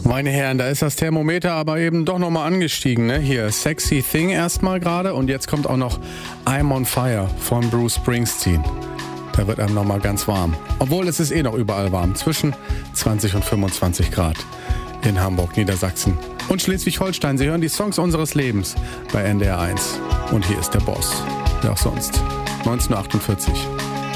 Meine Herren, da ist das Thermometer aber eben doch nochmal angestiegen, ne? Hier, Sexy Thing erstmal gerade und jetzt kommt auch noch I'm on Fire von Bruce Springsteen. Da wird einem nochmal ganz warm. Obwohl es ist noch überall warm, zwischen 20 und 25 Grad in Hamburg, Niedersachsen und Schleswig-Holstein. Sie hören die Songs unseres Lebens bei NDR 1. Und hier ist der Boss, wer auch sonst. 1948.